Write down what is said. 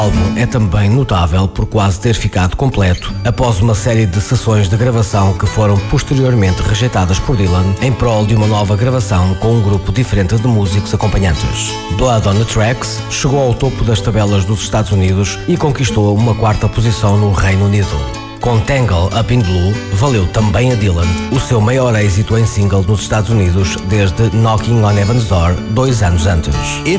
O álbum é também notável por quase ter ficado completo após uma série de sessões de gravação que foram posteriormente rejeitadas por Dylan em prol de uma nova gravação com um grupo diferente de músicos acompanhantes. Blood on the Tracks chegou ao topo das tabelas dos Estados Unidos e conquistou uma quarta posição no Reino Unido. Com Tangle Up in Blue, valeu também a Dylan o seu maior êxito em single nos Estados Unidos desde Knocking on Heaven's Door 2 anos antes.